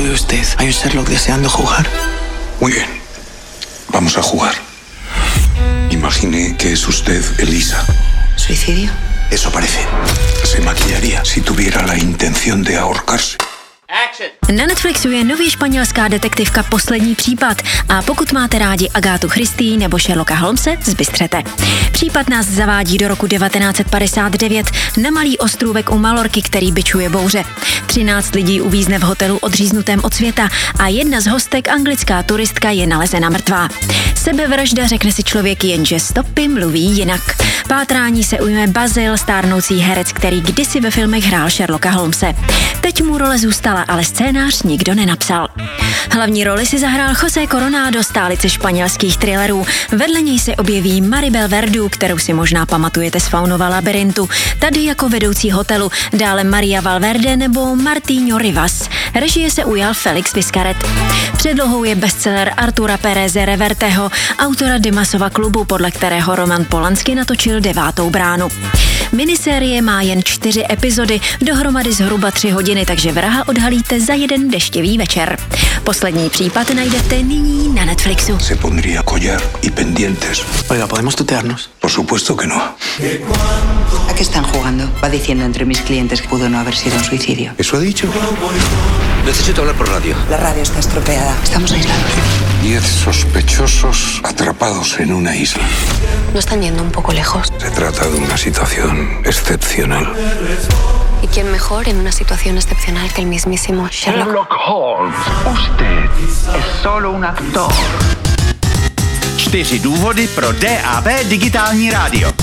de usted. Hay un Sherlock deseando jugar. Muy bien. Vamos a jugar. Imagine que es usted Elisa. ¿Suicidio? Eso parece. Se maquillaría si tuviera la intención de ahorcarse. Na Netflixu je nově španělská detektivka Poslední případ a pokud máte rádi Agátu Christie nebo Sherlocka Holmese, zbystřete. Případ nás zavádí do roku 1959 na malý ostrůvek u Malorky, který bičuje bouře. 13 lidí uvízne v hotelu odříznutém od světa a jedna z hostek, anglická turistka, je nalezena mrtvá. Sebevražda, řekne si člověk, jenže stopy mluví jinak. Pátrání se ujme Basil, stárnoucí herec, který kdysi ve filmech hrál Sherlocka Holmese. Teď mu role zůstala, ale scénář nikdo nenapsal. Hlavní roli si zahrál José Coronado, stálice španělských thrillerů. Vedle něj se objeví Maribel Verdú, kterou si možná pamatujete z Faunova labyrintu, tady jako vedoucí hotelu, dále Maria Valverde nebo Martíňo Rivas. Režie se ujal Felix Vizcarret. Předlohou je bestseller Artura Pereze Reverteho, autora Dimasova klubu, podle kterého Roman Polanski natočil 9. bránu. Minisérie má jen 4 epizody, dohromady zhruba 3 hodiny, takže vraha odhalíte za jeden deštivý večer. Poslední případ najdete nyní na Netflixu. Se pondría collar y pendientes. Oiga, ¿podemos tutearnos? Por supuesto que no. ¿A qué están jugando? Va diciendo entre mis clientes que pudo no haber sido un suicidio. ¿Eso ha dicho? Necesito hablar por radio. La radio está estropeada. Estamos aislados. 10 sospechosos atrapados en una isla. ¿No están yendo un poco lejos? Se trata de una situación excepcional. ¿Y quién mejor en una situación excepcional que el mismísimo Sherlock? Sherlock Holmes, usted es solo un actor. 4 důvody pro DAB digitální rádio.